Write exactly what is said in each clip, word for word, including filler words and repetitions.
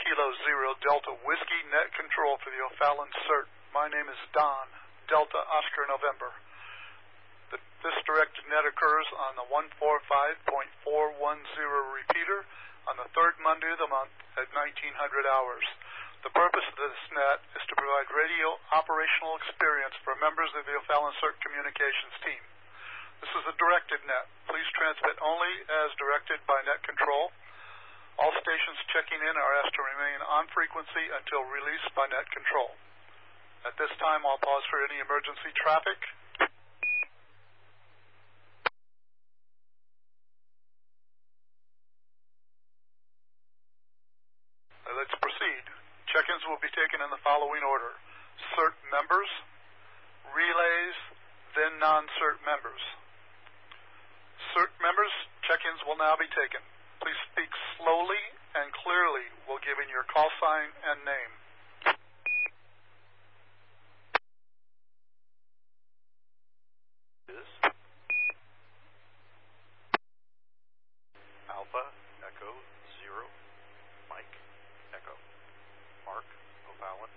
Kilo Zero Delta Whiskey Net Control for the O'Fallon CERT. My name is Don, Delta Oscar November. The, this directed net occurs on the one forty-five point four one zero repeater on the third Monday of the month at nineteen hundred hours. The purpose of this net is to provide radio operational experience for members of the O'Fallon CERT communications team. This is a directed net. Please transmit only as directed by net control. All stations checking in are asked to remain on frequency until released by net control. At this time, I'll pause for any emergency traffic. Uh, let's proceed. Check-ins will be taken in the following order: CERT members, relays, then non-CERT members. CERT members, check-ins will now be taken. Please speak slowly and clearly while giving your call sign and name. This Alpha Echo Zero Mike Echo Mark O'Fallon.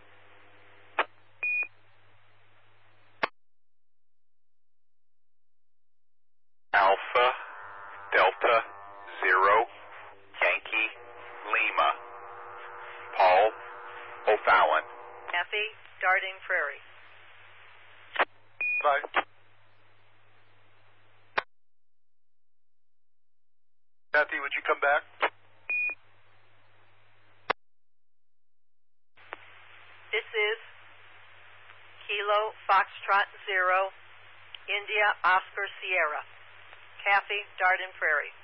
Alpha Delta Zero Yankee Lima Paul O'Fallon. Kathy Darting Prairie. Bye. Kathy, would you come back? This is Kilo Foxtrot Zero India Oscar Sierra. Kathy Darting Prairie.